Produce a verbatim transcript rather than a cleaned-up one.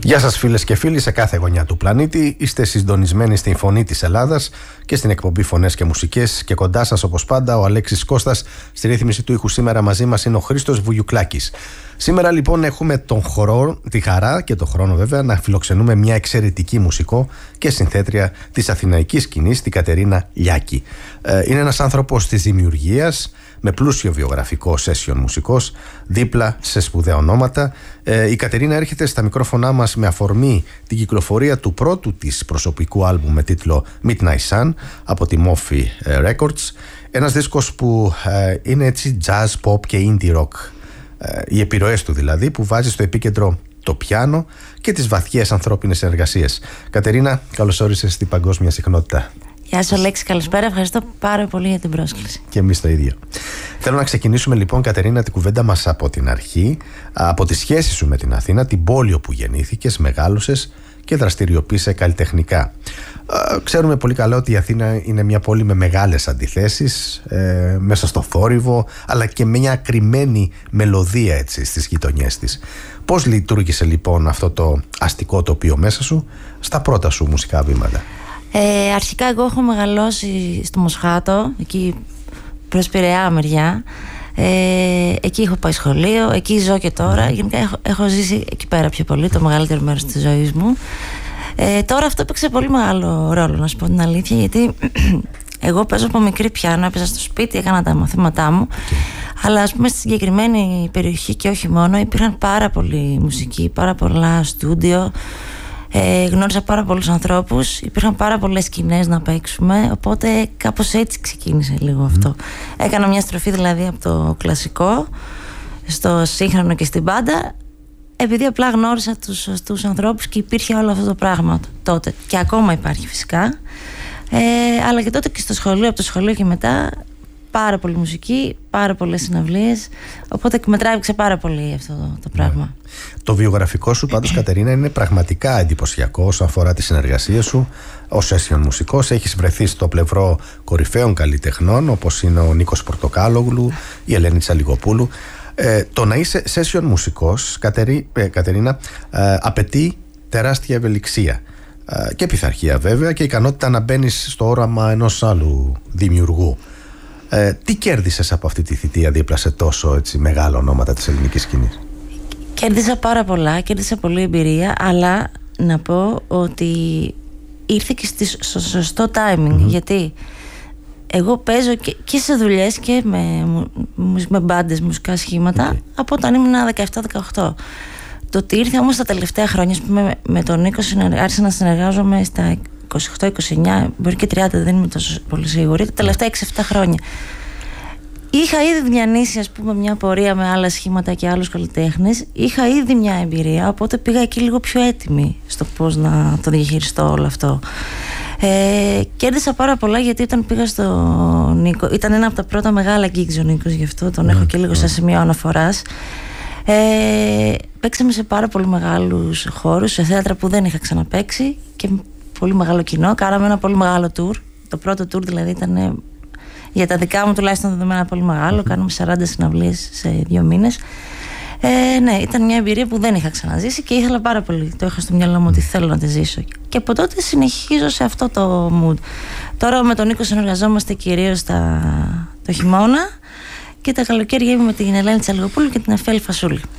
Γεια σας φίλες και φίλοι σε κάθε γωνιά του πλανήτη. Είστε συντονισμένοι στην Φωνή της Ελλάδας και στην εκπομπή Φωνές και Μουσικές, και κοντά σας όπως πάντα ο Αλέξης Κώστας. Στη ρύθμιση του ήχου σήμερα μαζί μας είναι ο Χρήστος Βουγιουκλάκης. Σήμερα λοιπόν έχουμε τον χορό, τη χαρά και τον χρόνο βέβαια να φιλοξενούμε μια εξαιρετική μουσικό και συνθέτρια της αθηναϊκής σκηνής, την Κατερίνα Λιάκη. Είναι ένας άνθρωπος της δημιουργίας, με πλούσιο βιογραφικό session μουσικός, δίπλα σε σπουδαία ονόματα. Ε, η Κατερίνα έρχεται στα μικρόφωνά μας με αφορμή την κυκλοφορία του πρώτου της προσωπικού άλμπουμ με τίτλο Midnight Sun από τη Mofi Records. Ένας δίσκος που ε, είναι έτσι jazz, pop και indie rock. Ε, οι επιρροές του δηλαδή, που βάζει στο επίκεντρο το πιάνο και τις βαθιές ανθρώπινες εργασίες. Κατερίνα, καλώς όρισες στην παγκόσμια συχνότητα. Γεια σου Αλέξη, καλησπέρα. Ευχαριστώ πάρα πολύ για την πρόσκληση. Και εμείς το ίδιο. Θέλω να ξεκινήσουμε λοιπόν, Κατερίνα, την κουβέντα μας από την αρχή, από τη σχέση σου με την Αθήνα, την πόλη όπου γεννήθηκες, μεγάλωσες και δραστηριοποίησες καλλιτεχνικά. Ξέρουμε πολύ καλά ότι η Αθήνα είναι μια πόλη με μεγάλες αντιθέσεις, ε, μέσα στο θόρυβο, αλλά και με μια κρυμμένη μελωδία έτσι στις γειτονιές της. Πώς λειτουργήσε λοιπόν αυτό το αστικό τοπίο μέσα σου στα πρώτα σου μουσικά βήματα? Ε, αρχικά εγώ έχω μεγαλώσει στο Μοσχάτο, εκεί προς Πειραιά μεριά. ε, Εκεί έχω πάει σχολείο, εκεί ζω και τώρα. Γενικά έχω, έχω ζήσει εκεί πέρα πιο πολύ, το μεγαλύτερο μέρος της ζωής μου. ε, Τώρα αυτό έπαιξε πολύ μεγάλο ρόλο, να σου πω την αλήθεια, γιατί εγώ παίζω από μικρή πιάνο, έπαιζα στο σπίτι, έκανα τα μαθήματά μου. Okay. Αλλά ας πούμε στη συγκεκριμένη περιοχή και όχι μόνο, υπήρχαν πάρα πολλή μουσική, πάρα πολλά στούντιο. Ε, γνώρισα πάρα πολλούς ανθρώπους, υπήρχαν πάρα πολλές σκηνές να παίξουμε, οπότε κάπως έτσι ξεκίνησε λίγο αυτό. Mm. Έκανα μια στροφή δηλαδή από το κλασικό στο σύγχρονο και στην μπάντα, επειδή απλά γνώρισα τους σωστούς ανθρώπους και υπήρχε όλο αυτό το πράγμα τότε, και ακόμα υπάρχει φυσικά. ε, Αλλά και τότε και στο σχολείο, από το σχολείο και μετά, πάρα πολύ μουσική, πάρα πολλές συναυλίες, οπότε με τράβηξε πάρα πολύ αυτό το, το πράγμα. Yeah. Το βιογραφικό σου πάντως, Κατερίνα, είναι πραγματικά εντυπωσιακό όσον αφορά τη συνεργασία σου ως session μουσικός. Έχεις βρεθεί στο πλευρό κορυφαίων καλλιτεχνών όπως είναι ο Νίκος Πορτοκάλογλου, η Ελένη Τσαλιγοπούλου. Ε, το να είσαι session μουσικός, Κατερί, ε, Κατερίνα, ε, απαιτεί τεράστια ευελιξία ε, και πειθαρχία βέβαια, και ικανότητα να μπαίνεις στο όραμα ενός άλλου δημιουργού. Ε, τι κέρδισες από αυτή τη θητεία δίπλα σε τόσο έτσι, μεγάλα ονόματα της ελληνικής σκηνής? Κέρδισα πάρα πολλά, κέρδισα πολλή εμπειρία, αλλά να πω ότι ήρθε και στο σωστό timing. Mm-hmm. Γιατί εγώ παίζω και, και σε δουλειές και με, με μπάντες, μουσικά σχήματα, okay, από όταν ήμουν δεκαεπτά δεκαοκτώ. Το ότι ήρθε όμως τα τελευταία χρόνια, με, με τον Νίκο άρχισα να συνεργάζομαι στα είκοσι οκτώ είκοσι εννιά, μπορεί και τριάντα, δεν είμαι τόσο πολύ σίγουρη, τα τελευταία έξι εφτά χρόνια. Είχα ήδη διανύσει, ας πούμε, μια πορεία με άλλα σχήματα και άλλους καλλιτέχνες. Είχα ήδη μια εμπειρία, οπότε πήγα εκεί λίγο πιο έτοιμη στο πώς να το διαχειριστώ όλο αυτό. Ε, κέρδισα πάρα πολλά, γιατί όταν πήγα στο Νίκο, ήταν ένα από τα πρώτα μεγάλα gigs ο Νίκος, γι' αυτό τον mm, έχω και λίγο mm. σαν σημείο αναφοράς. Ε, παίξαμε σε πάρα πολύ μεγάλους χώρους, σε θέατρα που δεν είχα ξαναπαίξει και πολύ μεγάλο κοινό. Κάναμε ένα πολύ μεγάλο tour. Το πρώτο tour δηλαδή ήταν, για τα δικά μου τουλάχιστον δεδομένα, πολύ μεγάλο. Mm-hmm. Κάνουμε σαράντα συναυλίες σε δύο μήνες. Ε, ναι, ήταν μια εμπειρία που δεν είχα ξαναζήσει και ήθελα πάρα πολύ. Το είχα στο μυαλό μου ότι θέλω να τη ζήσω. Και από τότε συνεχίζω σε αυτό το mood. Τώρα με τον Νίκο συνεργαζόμαστε κυρίως τα... το χειμώνα, και τα καλοκαίρια είμαι με την Ελένη Τσαλιγοπούλου και την Εφέλη Φασούλη.